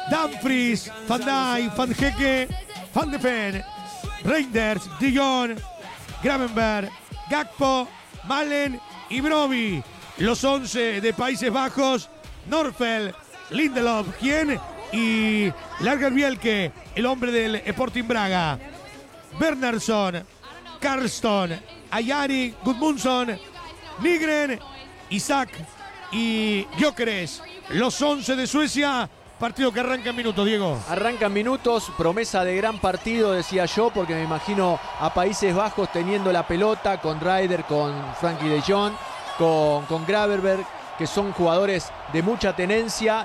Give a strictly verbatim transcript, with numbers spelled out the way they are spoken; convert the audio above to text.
Dumfries, Van Dijk, Van Hecke, Van de Ven, Reinders, De Jong, Gravenberch, Gakpo, Malen y Brobbey. Los once de Países Bajos, Norfeld, Lindelof, ¿quién? Y Lagerbielke, el hombre del Sporting Braga. Bernardsson, Karlsson, Ayari, Gudmundsson, Nygren, Isaac y Gyökeres. Los once de Suecia. Partido que arranca en minutos, Diego. Arranca en minutos, promesa de gran partido, decía yo, porque me imagino a Países Bajos teniendo la pelota con Ryder, con Frankie de Jong, con, con Gravenberch, que son jugadores de mucha tenencia.